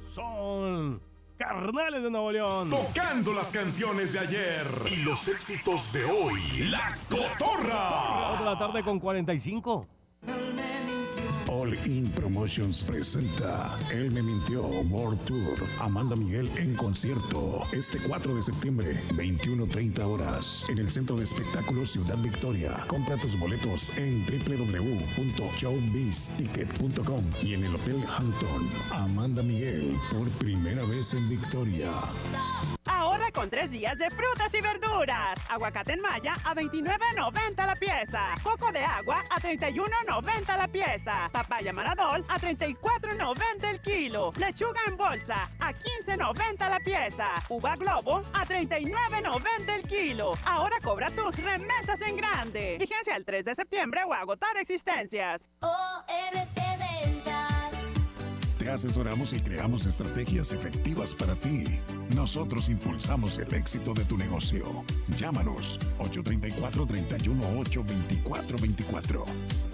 son Carnales de Nuevo León. Tocando las canciones de ayer y los éxitos de hoy. La Cotorra. 2 de la tarde con 45. All In Promotions presenta Él me mintió World Tour. Amanda Miguel en concierto este 4 de septiembre, 21:30 horas, en el Centro de Espectáculos Ciudad Victoria. Compra tus boletos en www.showbizticket.com y en el Hotel Hampton. Amanda Miguel, por primera vez en Victoria. Ahora con 3 días de frutas y verduras. Aguacate en malla a $29.90 la pieza. Coco de agua a $31.90 la pieza. Papaya Maradol a $34.90 el kilo. Lechuga en bolsa a $15.90 la pieza. Uva Globo a $39.90 el kilo. Ahora cobra tus remesas en grande. Vigencia el 3 de septiembre o agotar existencias. ORT Ventas. Te asesoramos y creamos estrategias efectivas para ti. Nosotros impulsamos el éxito de tu negocio. Llámanos 834-318-2424.